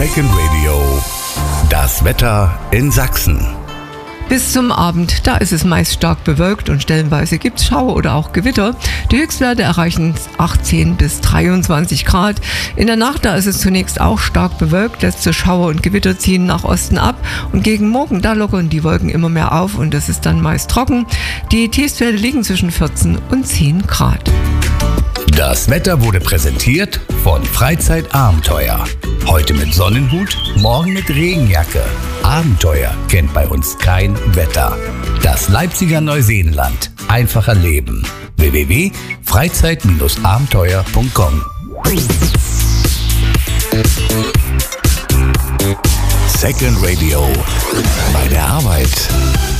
Second Radio. Das Wetter in Sachsen. Bis zum Abend, da ist es meist stark bewölkt und stellenweise gibt es Schauer oder auch Gewitter. Die Höchstwerte erreichen 18 bis 23 Grad. In der Nacht, da ist es zunächst auch stark bewölkt. Letzte Schauer und Gewitter ziehen nach Osten ab. Und gegen Morgen, da lockern die Wolken immer mehr auf und es ist dann meist trocken. Die Tiefstwerte liegen zwischen 14 und 10 Grad. Das Wetter wurde präsentiert von Freizeitabenteuer. Heute mit Sonnenhut, morgen mit Regenjacke. Abenteuer kennt bei uns kein Wetter. Das Leipziger Neuseenland. Einfacher Leben. www.freizeit-abenteuer.com. Second Radio. Bei der Arbeit.